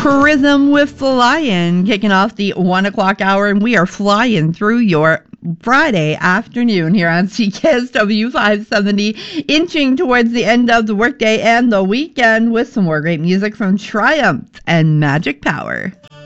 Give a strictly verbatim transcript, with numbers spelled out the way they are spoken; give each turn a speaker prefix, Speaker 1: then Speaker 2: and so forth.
Speaker 1: Prism with the Lion, kicking off the one o'clock hour, and we are flying through your Friday afternoon here on C K S W five seventy, inching towards the end of the workday and the weekend with some more great music from Triumph and Magic Power.